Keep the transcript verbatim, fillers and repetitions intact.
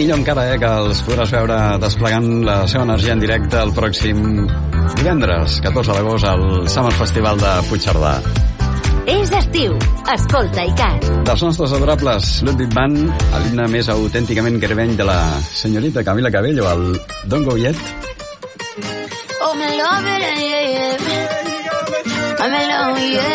millor encara, eh, que els podràs veure desplegant la seva energia en directe el pròxim divendres, catorze d'agost, al Summer Festival de Puigcerdà. És estiu. Escolta ICAT. Dels nostres adorables Ludwig Band, l'himne més autènticament caribenys de la senyorita Camila Cabello, el Don't Go Yet. Oh, me love it, yeah, yeah. I'm in love, yeah.